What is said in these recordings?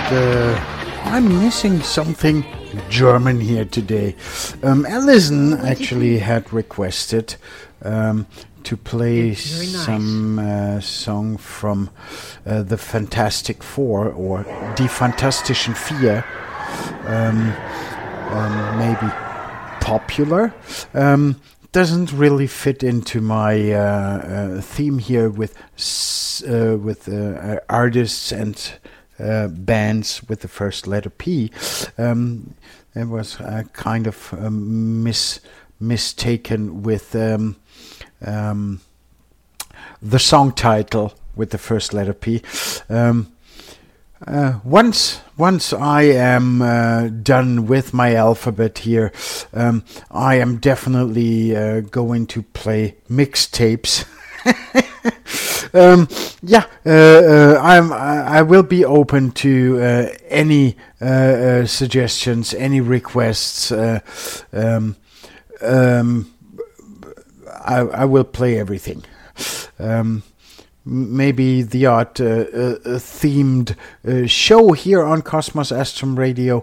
I'm missing something German here today. Alison actually had requested to play some song from the Fantastic Four or Die Fantastischen Vier. Maybe popular. Doesn't really fit into my theme here with artists and bands with the first letter P. It was kind of mistaken with the song title with the first letter P. Once I am done with my alphabet here, I am definitely going to play mixtapes. I will be open to any suggestions, any requests. I will play everything. Maybe the odd themed show here on Cosmos Astrum Radio,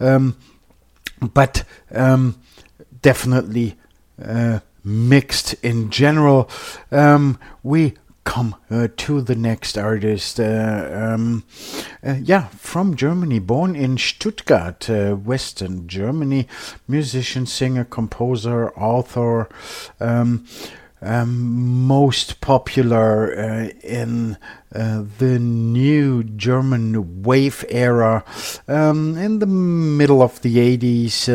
but definitely mixed in general. We come to the next artist. From Germany, born in Stuttgart, Western Germany, musician, singer, composer, author. Most popular in the new German wave era in the middle of the 80s.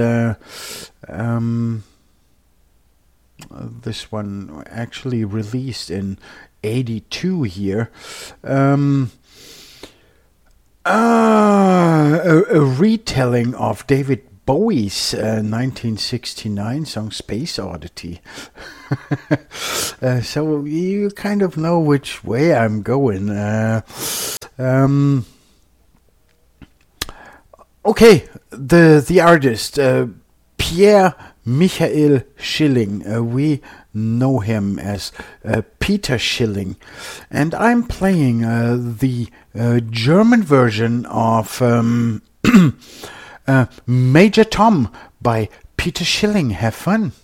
This one actually released in 82 here. A retelling of David Bowie's 1969 song Space Oddity. So you kind of know which way I'm going. Okay, the artist, Pierre Michael Schilling. We know him as Peter Schilling. And I'm playing the German version of Major Tom by Peter Schilling. Have fun.